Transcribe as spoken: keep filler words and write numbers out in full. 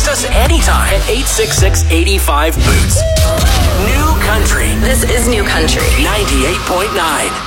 Text us anytime at eight six six, eight five, boots. New Country. This is New Country. ninety-eight point nine.